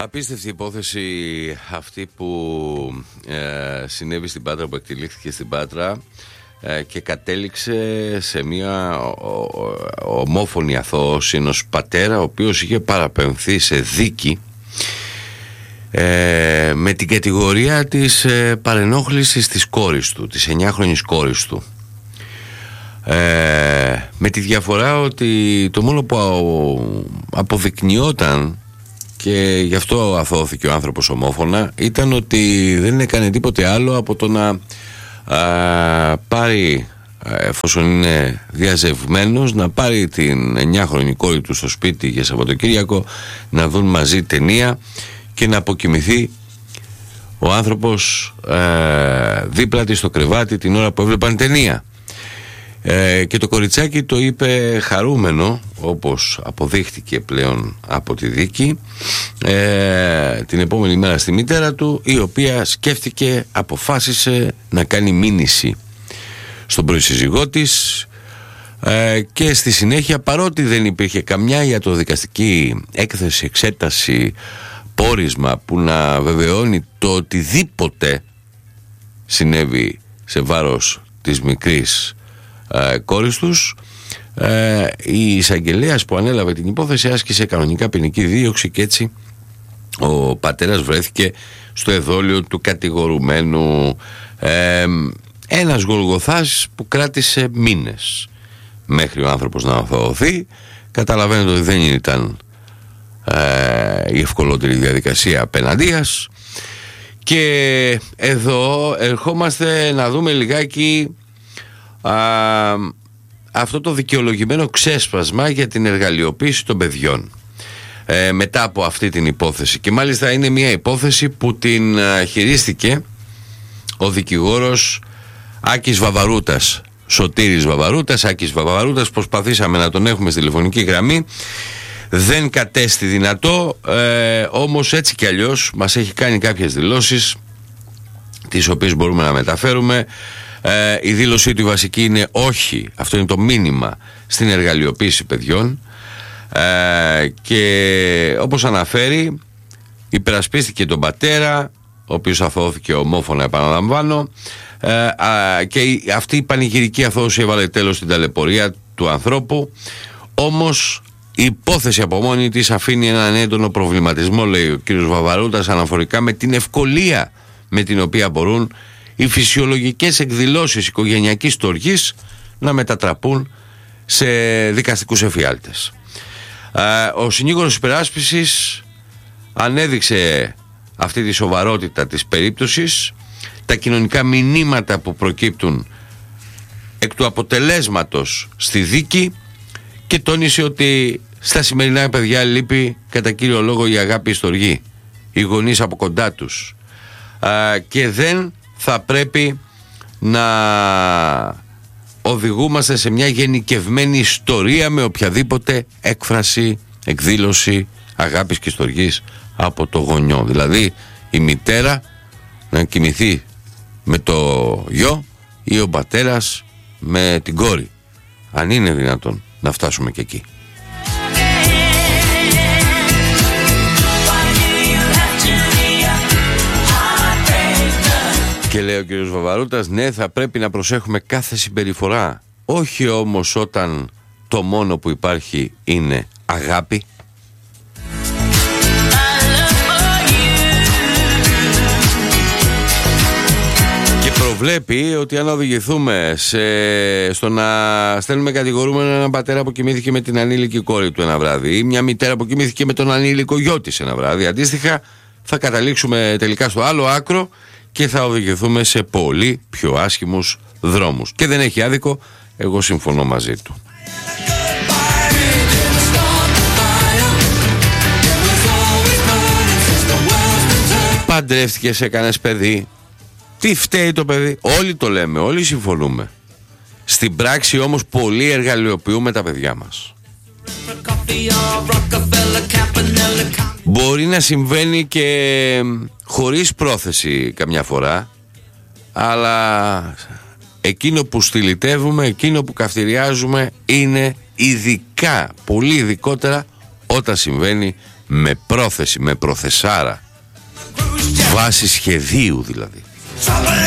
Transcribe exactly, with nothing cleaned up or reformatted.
Απίστευτη υπόθεση αυτή που ε, συνέβη στην Πάτρα, που εκτελήχθηκε στην Πάτρα ε, και κατέληξε σε μια ο, ο, ομόφωνη αθώωση ενός πατέρα, ο οποίος είχε παραπεμφθεί σε δίκη ε, με την κατηγορία της ε, παρενόχλησης της κόρης του, της εννιάχρονης κόρης του. Ε, με τη διαφορά ότι το μόνο που αποδεικνυόταν, και γι' αυτό αθώθηκε ο άνθρωπος ομόφωνα, ήταν ότι δεν έκανε τίποτε άλλο από το να α, πάρει, εφόσον είναι διαζευμένος, να πάρει την εννιάχρονη κόρη του στο σπίτι για Σαββατοκύριακο, να δουν μαζί ταινία και να αποκοιμηθεί ο άνθρωπος α, δίπλα της στο κρεβάτι την ώρα που έβλεπαν ταινία. Ε, και το κοριτσάκι το είπε χαρούμενο, όπως αποδείχτηκε πλέον από τη δίκη, ε, την επόμενη μέρα στη μητέρα του, η οποία σκέφτηκε, αποφάσισε να κάνει μήνυση στον πρώην της, ε, και στη συνέχεια, παρότι δεν υπήρχε καμιά ιατροδικαστική έκθεση, εξέταση, πόρισμα που να βεβαιώνει το οτιδήποτε συνέβη σε βάρος της μικρής Ε, κόρης τους, ε, η εισαγγελέας που ανέλαβε την υπόθεση άσκησε κανονικά ποινική δίωξη και έτσι ο πατέρας βρέθηκε στο εδόλιο του κατηγορουμένου, ε, ένας γολγοθάς που κράτησε μήνες μέχρι ο άνθρωπος να αθωωωθεί. Καταλαβαίνετε ότι δεν ήταν ε, η ευκολότερη διαδικασία απέναντίας, και εδώ ερχόμαστε να δούμε λιγάκι Α, αυτό το δικαιολογημένο ξέσπασμα για την εργαλειοποίηση των παιδιών ε, μετά από αυτή την υπόθεση. Και μάλιστα είναι μια υπόθεση που την α, χειρίστηκε ο δικηγόρος Άκης Βαβαρούτας, Σωτήρης Βαβαρούτας. Άκης Βαβαρούτας, προσπαθήσαμε να τον έχουμε στη τηλεφωνική γραμμή, δεν κατέστη δυνατό, ε, όμως έτσι κι αλλιώς μας έχει κάνει κάποιες δηλώσεις, τις οποίες μπορούμε να μεταφέρουμε. Ε, η δήλωσή του βασική είναι όχι, αυτό είναι το μήνυμα, στην εργαλειοποίηση παιδιών, ε, και όπως αναφέρει, υπερασπίστηκε τον πατέρα, ο οποίος αθώθηκε ομόφωνα, επαναλαμβάνω, ε, α, και η, αυτή η πανηγυρική αθώωση έβαλε τέλος στην ταλαιπωρία του ανθρώπου. Όμως η υπόθεση από μόνη της αφήνει έναν έντονο προβληματισμό, λέει ο κύριος Βαβαρούτας, αναφορικά με την ευκολία με την οποία μπορούν οι φυσιολογικές εκδηλώσεις οικογενειακής στοργής να μετατραπούν σε δικαστικούς εφιάλτες. Ο συνήγορος υπεράσπισης ανέδειξε αυτή τη σοβαρότητα της περίπτωσης, τα κοινωνικά μηνύματα που προκύπτουν εκ του αποτελέσματος στη δίκη, και τόνισε ότι στα σημερινά παιδιά λείπει κατά κύριο λόγο η αγάπη, η στοργή, οι γονείς από κοντά τους, και δεν θα πρέπει να οδηγούμαστε σε μια γενικευμένη ιστορία με οποιαδήποτε έκφραση, εκδήλωση αγάπης και στοργής από το γονιό. Δηλαδή η μητέρα να κοιμηθεί με το γιο ή ο πατέρας με την κόρη, αν είναι δυνατόν να φτάσουμε και εκεί. Και λέει ο κύριος Βαβαρούτας, ναι, θα πρέπει να προσέχουμε κάθε συμπεριφορά, όχι όμως όταν το μόνο που υπάρχει είναι αγάπη. Και προβλέπει ότι αν οδηγηθούμε σε, στο να στέλνουμε κατηγορούμενο έναν πατέρα που κοιμήθηκε με την ανήλικη κόρη του ένα βράδυ, ή μια μητέρα που κοιμήθηκε με τον ανήλικο γιο της ένα βράδυ, αντίστοιχα θα καταλήξουμε τελικά στο άλλο άκρο και θα οδηγηθούμε σε πολύ πιο άσχημους δρόμους. Και δεν έχει άδικο, εγώ συμφωνώ μαζί του. Παντρεύτηκες, έκανες παιδί, τι φταίει το παιδί? Όλοι το λέμε, όλοι συμφωνούμε. Στην πράξη όμως πολλοί εργαλειοποιούμε τα παιδιά μας. Μπορεί να συμβαίνει και χωρίς πρόθεση καμιά φορά, αλλά εκείνο που στυλιτεύουμε, εκείνο που καυτηριάζουμε είναι ειδικά, πολύ ειδικότερα, όταν συμβαίνει με πρόθεση, με προθεσάρα, βάση σχεδίου δηλαδή.